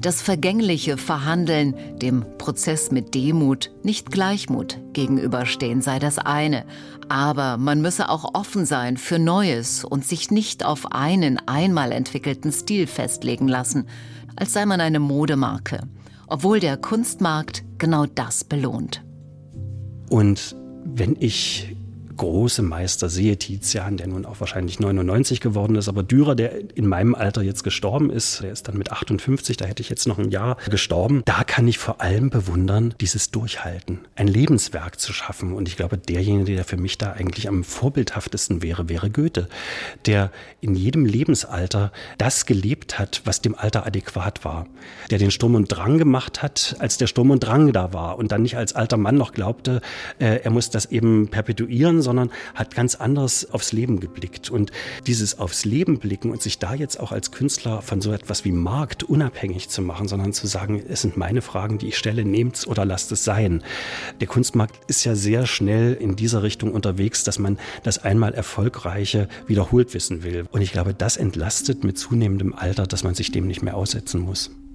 das vergängliche Verhandeln, dem Prozess mit Demut, nicht Gleichmut gegenüberstehen sei das eine. Aber man müsse auch offen sein für Neues und sich nicht auf einen einmal entwickelten Stil festlegen lassen, als sei man eine Modemarke, obwohl der Kunstmarkt genau das belohnt. Und wenn ich große Meister sehe, Tizian, der nun auch wahrscheinlich 99 geworden ist, aber Dürer, der in meinem Alter jetzt gestorben ist, der ist dann mit 58, da hätte ich jetzt noch ein Jahr gestorben, da kann ich vor allem bewundern, dieses Durchhalten, ein Lebenswerk zu schaffen. Und ich glaube, derjenige, der für mich da eigentlich am vorbildhaftesten wäre, wäre Goethe, der in jedem Lebensalter das gelebt hat, was dem Alter adäquat war, der den Sturm und Drang gemacht hat, als der Sturm und Drang da war und dann nicht als alter Mann noch glaubte, er muss das eben perpetuieren, sondern hat ganz anders aufs Leben geblickt. Und dieses aufs Leben blicken und sich da jetzt auch als Künstler von so etwas wie Markt unabhängig zu machen, sondern zu sagen, es sind meine Fragen, die ich stelle, nehmt's oder lasst es sein. Der Kunstmarkt ist ja sehr schnell in dieser Richtung unterwegs, dass man das einmal Erfolgreiche wiederholt wissen will. Und ich glaube, das entlastet mit zunehmendem Alter, dass man sich dem nicht mehr aussetzen muss.